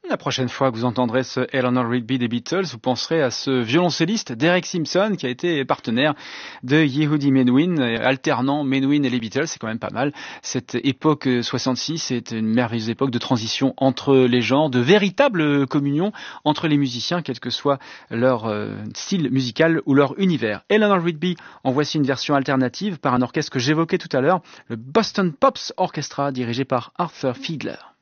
La prochaine fois que vous entendrez ce Eleanor Rigby des Beatles, vous penserez à ce violoncelliste Derek Simpson qui a été partenaire de Yehudi Menuhin, alternant Menuhin et les Beatles. C'est quand même pas mal. Cette époque 66 est une merveilleuse époque de transition entre les genres, de véritable communion entre les musiciens, quel que soit leur style musical ou leur univers. Eleanor Rigby, en voici une version alternative par un orchestre que j'évoquais tout à l'heure, le Boston Pops Orchestra dirigé par Arthur Fiedler.